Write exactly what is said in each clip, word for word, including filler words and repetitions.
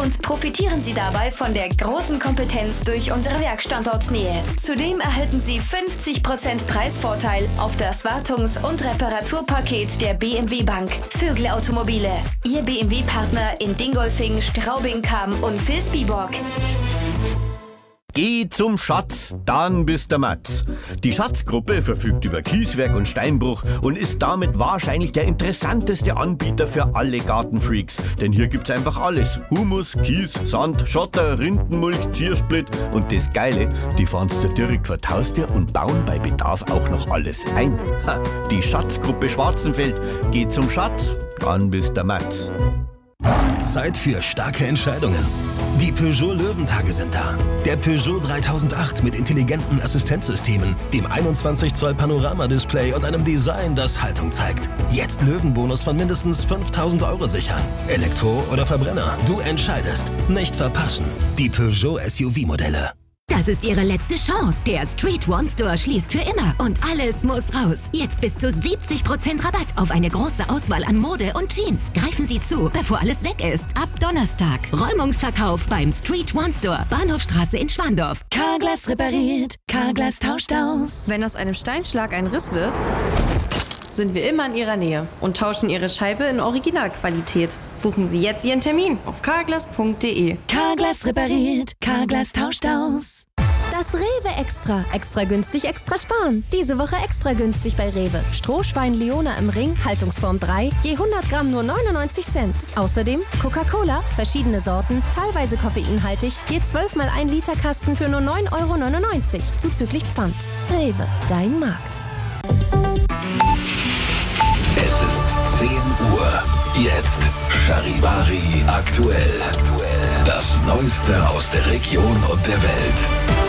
und profitieren Sie dabei von der großen Kompetenz durch unsere Werkstandortnähe. Zudem erhalten Sie fünfzig Prozent Preisvorteil auf das Wartungs- und Reparaturpaket der B M W Bank Vögel Automobile. Ihr B M W-Partner in Dingolfing, Straubing, Cham und Vilsbiburg. Geh zum Schatz, dann bist der Matz. Die Schatzgruppe verfügt über Kieswerk und Steinbruch und ist damit wahrscheinlich der interessanteste Anbieter für alle Gartenfreaks. Denn hier gibt's einfach alles. Humus, Kies, Sand, Schotter, Rindenmulch, Ziersplitt und das Geile, die fahren's dir direkt vor die Haustür und bauen bei Bedarf auch noch alles ein. Ha, die Schatzgruppe Schwarzenfeld. Geh zum Schatz, dann bist der Matz. Zeit für starke Entscheidungen. Die Peugeot Löwentage sind da. Der Peugeot dreitausendacht mit intelligenten Assistenzsystemen, dem einundzwanzig Zoll Panoramadisplay und einem Design, das Haltung zeigt. Jetzt Löwenbonus von mindestens fünftausend Euro sichern. Elektro oder Verbrenner, du entscheidest. Nicht verpassen. Die Peugeot S U V-Modelle. Das ist Ihre letzte Chance. Der Street One Store schließt für immer und alles muss raus. Jetzt bis zu siebzig Prozent Rabatt auf eine große Auswahl an Mode und Jeans. Greifen Sie zu, bevor alles weg ist. Ab Donnerstag. Räumungsverkauf beim Street One Store. Bahnhofstraße in Schwandorf. Carglass repariert, Carglass tauscht aus. Wenn aus einem Steinschlag ein Riss wird, sind wir immer in Ihrer Nähe und tauschen Ihre Scheibe in Originalqualität. Buchen Sie jetzt Ihren Termin auf carglass punkt de. Carglass repariert, Carglass tauscht aus. Das Rewe Extra. Extra günstig, extra sparen. Diese Woche extra günstig bei Rewe. Strohschwein Leona im Ring, Haltungsform drei, je hundert Gramm nur neunundneunzig Cent. Außerdem Coca-Cola, verschiedene Sorten, teilweise koffeinhaltig, je zwölf mal ein Liter Kasten für nur neun Euro neunundneunzig, zuzüglich Pfand. Rewe, dein Markt. Es ist zehn Uhr. Jetzt Charivari aktuell. Das Neueste aus der Region und der Welt.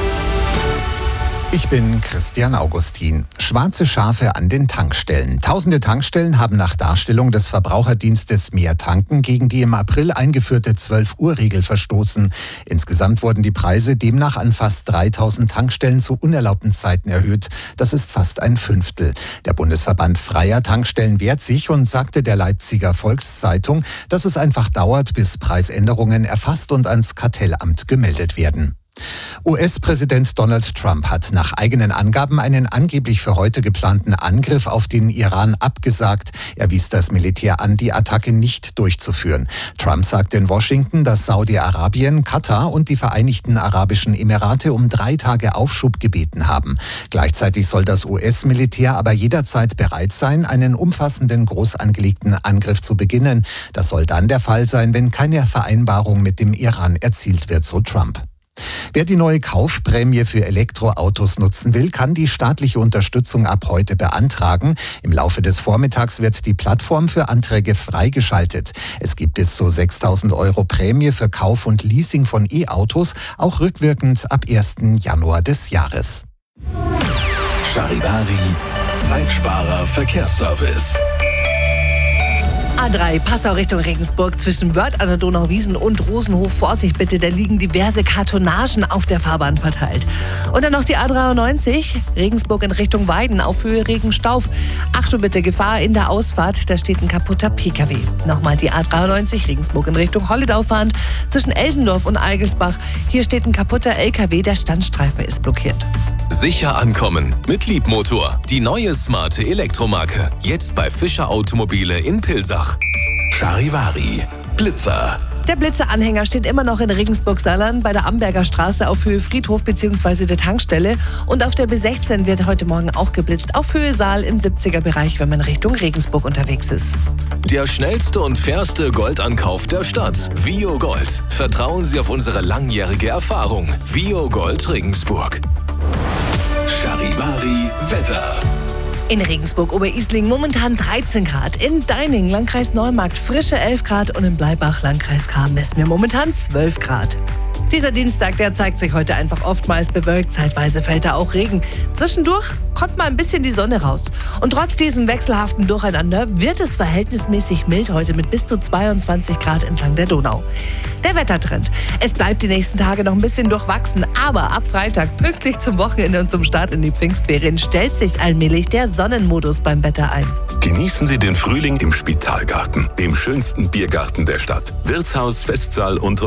Ich bin Christian Augustin. Schwarze Schafe an den Tankstellen. Tausende Tankstellen haben nach Darstellung des Verbraucherdienstes Mehr Tanken gegen die im April eingeführte zwölf Uhr Regel verstoßen. Insgesamt wurden die Preise demnach an fast dreitausend Tankstellen zu unerlaubten Zeiten erhöht. Das ist fast ein Fünftel. Der Bundesverband Freier Tankstellen wehrt sich und sagte der Leipziger Volkszeitung, dass es einfach dauert, bis Preisänderungen erfasst und ans Kartellamt gemeldet werden. U S-Präsident Donald Trump hat nach eigenen Angaben einen angeblich für heute geplanten Angriff auf den Iran abgesagt. Er wies das Militär an, die Attacke nicht durchzuführen. Trump sagte in Washington, dass Saudi-Arabien, Katar und die Vereinigten Arabischen Emirate um drei Tage Aufschub gebeten haben. Gleichzeitig soll das U S-Militär aber jederzeit bereit sein, einen umfassenden, groß angelegten Angriff zu beginnen. Das soll dann der Fall sein, wenn keine Vereinbarung mit dem Iran erzielt wird, so Trump. Wer die neue Kaufprämie für Elektroautos nutzen will, kann die staatliche Unterstützung ab heute beantragen. Im Laufe des Vormittags wird die Plattform für Anträge freigeschaltet. Es gibt bis zu sechstausend Euro Prämie für Kauf und Leasing von E-Autos, auch rückwirkend ab ersten Januar des Jahres. Charivari, Zeitsparer Verkehrsservice. A drei, Passau Richtung Regensburg zwischen Wörth an der Donauwiesen und Rosenhof. Vorsicht bitte, da liegen diverse Kartonagen auf der Fahrbahn verteilt. Und dann noch die A dreiundneunzig, Regensburg in Richtung Weiden auf Höhe Regenstauf. Achtung bitte, Gefahr in der Ausfahrt, da steht ein kaputter P K W. Nochmal die A dreiundneunzig, Regensburg in Richtung Holledau fahrend zwischen Elsendorf und Algesbach. Hier steht ein kaputter L K W, der Standstreife ist blockiert. Sicher ankommen mit Liebmotor. Die neue smarte Elektromarke. Jetzt bei Fischer Automobile in Pilsach. Charivari, Blitzer. Der Blitzer-Anhänger steht immer noch in Regensburg-Sallern bei der Amberger Straße auf Höhe Friedhof bzw. der Tankstelle. Und auf der B sechzehn wird heute Morgen auch geblitzt auf Höhe Saal im siebziger-Bereich, wenn man Richtung Regensburg unterwegs ist. Der schnellste und fairste Goldankauf der Stadt. Vio Gold. Vertrauen Sie auf unsere langjährige Erfahrung. Vio Gold Regensburg. Charivari Wetter. In Regensburg Oberisling momentan dreizehn Grad, in Deining, Landkreis Neumarkt, frische elf Grad und in Bleibach, Landkreis Cham, messen wir momentan zwölf Grad. Dieser Dienstag, der zeigt sich heute einfach oftmals bewölkt, zeitweise fällt da auch Regen. Zwischendurch kommt mal ein bisschen die Sonne raus. Und trotz diesem wechselhaften Durcheinander wird es verhältnismäßig mild heute mit bis zu zweiundzwanzig Grad entlang der Donau. Der Wettertrend. Es bleibt die nächsten Tage noch ein bisschen durchwachsen, aber ab Freitag, pünktlich zum Wochenende und zum Start in die Pfingstferien, stellt sich allmählich der Sonnenmodus beim Wetter ein. Genießen Sie den Frühling im Spitalgarten, dem schönsten Biergarten der Stadt. Wirtshaus, Festsaal und